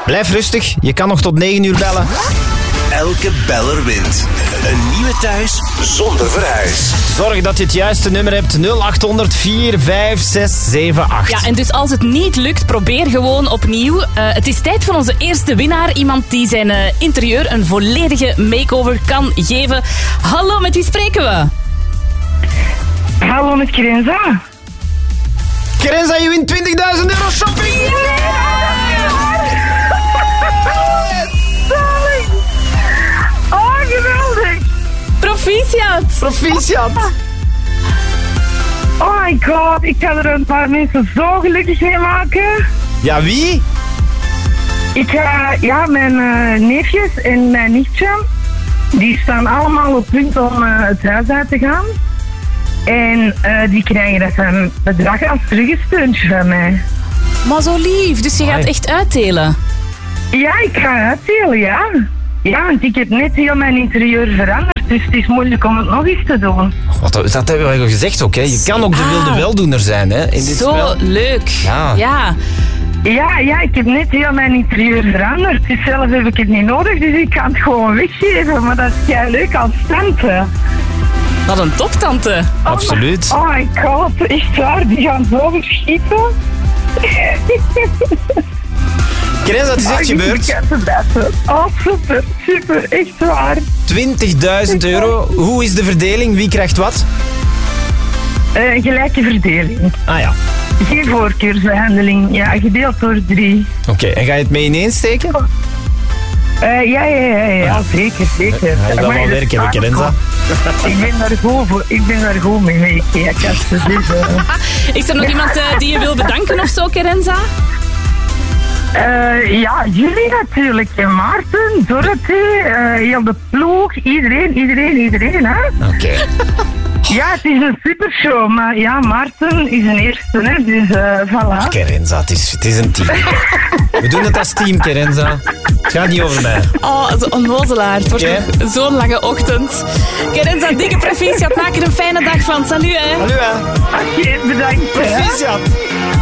Blijf rustig, je kan nog tot 9 uur bellen. Elke beller wint. Een nieuwe thuis zonder verhuis. Zorg dat je het juiste nummer hebt. 0800 45678. Ja, en dus als het niet lukt, probeer gewoon opnieuw. Het is tijd voor onze eerste winnaar. Iemand die zijn interieur een volledige makeover kan geven. Hallo, met wie spreken we? Hallo, met Kerenza. Kerenza, je wint 20.000 euro shopping! Oh, geweldig. Proficiat! Oh my god, ik ga er een paar mensen zo gelukkig mee maken. Ja, wie? Ik ga, mijn neefjes en mijn nichtje, die staan allemaal op punt om het huis uit te gaan. En die krijgen dat een bedrag als teruggesteuntje van mij. Maar zo lief, dus je gaat echt uitdelen. Ja, ik ga uitdelen, ja. Ja, want ik heb net heel mijn interieur veranderd, dus het is moeilijk om het nog eens te doen. Dat hebben we gezegd ook, hè. Je kan ook de wilde weldoener zijn, hè, in dit Zo spel. leuk. Ja. Ja, ik heb net heel mijn interieur veranderd. Dus zelf heb ik het niet nodig, dus ik kan het gewoon weggeven. Maar dat is kei leuk als tante. Wat een toptante. Absoluut. Oh my god, echt waar, die gaan zo verschieten. Kerenza, het is echt gebeurd. Oh, super, echt waar. 20.000 euro. Hoe is de verdeling? Wie krijgt wat? Gelijke verdeling. Ah ja. Geen voorkeursbehandeling, ja, gedeeld door 3. Oké, en ga je het mee ineensteken? Ja, zeker. Ga je dat wel werk hebben, Kerenza? Ik ben daar goed mee. Is er nog iemand die je wil bedanken of zo, Kerenza? Ja, jullie natuurlijk. Maarten, Dorothy, heel de ploeg, iedereen, hè? Oké. Ja, het is een supershow, maar ja, Maarten is een eerste, hè, dus voilà. Kerenza, het is een team. We doen het als team, Kerenza. Het gaat niet over mij. Oh, zo'n onnozelaar. Het wordt nog zo'n lange ochtend. Kerenza, dikke proficiat. Maak er een fijne dag van. Salut, hè. Hallo, hè. Oké, bedankt. Proficiat.